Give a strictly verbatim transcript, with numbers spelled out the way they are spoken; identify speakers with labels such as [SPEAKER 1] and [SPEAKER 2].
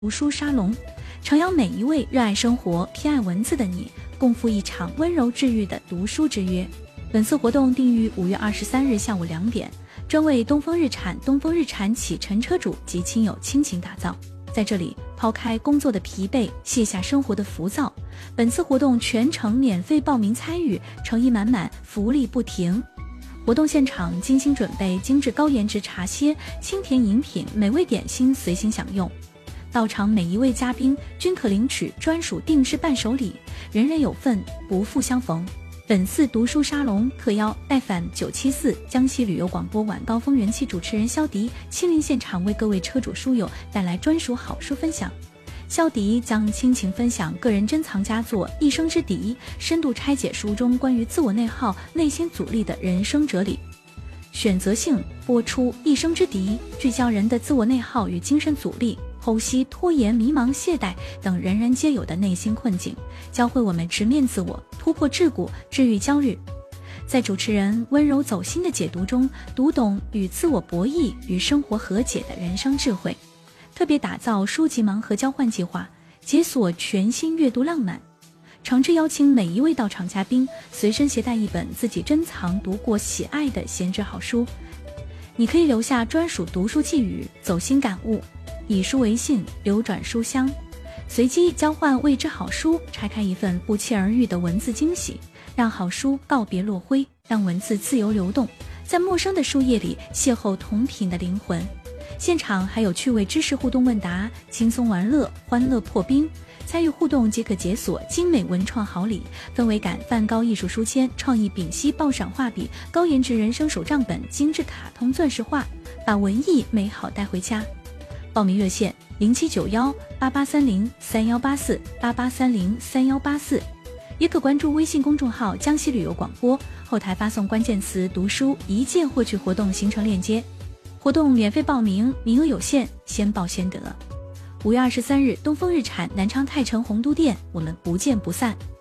[SPEAKER 1] 读书沙龙，诚邀每一位热爱生活、偏爱文字的你，共赴一场温柔治愈的读书之约。本次活动定于五月二十三日下午两点，专为东风日产、东风日产启辰车主及亲友倾情打造。在这里，抛开工作的疲惫，卸下生活的浮躁。本次活动全程免费报名参与，诚意满满，福利不停。活动现场精心准备精致高颜值茶歇、清甜饮品、美味点心随心享用。到场每一位嘉宾均可领取专属定制伴手礼，人人有份，不负相逢。本次读书沙龙特邀 F M 九七四江西旅游广播晚高峰人气主持人肖迪亲临现场，为各位车主书友带来专属好书分享。肖迪将倾情分享个人珍藏佳作《一生之敌》，深度拆解书中关于自我内耗、内心阻力的人生哲理。选择性播出《一生之敌》，聚焦人的自我内耗与精神阻力，剖析拖延、迷茫、懈怠等人人皆有的内心困境，教会我们直面自我，突破桎梏，治愈焦虑。在主持人温柔走心的解读中，读懂与自我博弈与生活和解的人生智慧。特别打造书籍盲盒交换计划，解锁全新阅读浪漫。诚挚邀请每一位到场嘉宾随身携带一本自己珍藏、读过、喜爱的闲置好书，你可以留下专属读书寄语、走心感悟，以书为信，流转书香，随机交换未知好书，拆开一份不期而遇的文字惊喜，让好书告别落灰，让文字自由流动，在陌生的书页里邂逅同频的灵魂。现场还有趣味知识互动问答，轻松玩乐，欢乐破冰。参与互动即可解锁精美文创好礼，氛围感梵高艺术书签、创意丙烯爆闪画笔、高颜值人生手账本、精致卡通钻石画，把文艺美好带回家。报名热线零七九幺八八三零三幺八四八八三零三幺八四，也可关注微信公众号江西旅游广播，后台发送关键词读书，一键获取活动行程链接。活动免费报名，名额有限，先报先得。五月二十三日，东风日产南昌泰城洪都店，我们不见不散。